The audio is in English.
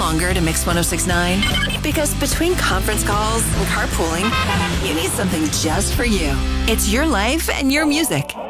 longer to Mix 1069? Because between conference calls and carpooling, you need something just for you. It's your life and your music.